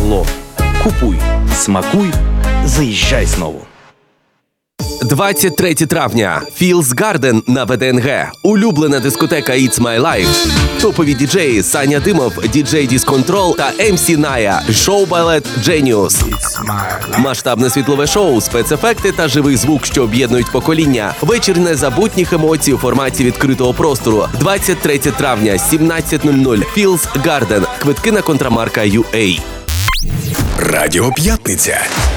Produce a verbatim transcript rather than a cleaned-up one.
Орло. Купуй, смакуй, заїжджай знову. двадцять третього травня. Feels Garden на ВДНГ. Улюблена дискотека It's My Life. Топові діджеї Саня Димов, діджей Discontrol та ем сі Ная. Шоу-балет Genius. Масштабне світлове шоу, спецефекти та живий звук, що об'єднують покоління. Вечір незабутніх емоцій у форматі відкритого простору. двадцять третього травня, сімнадцять нуль нуль. Feels Garden. Квитки на Контрамарка ю ей. Радіо П'ятниця.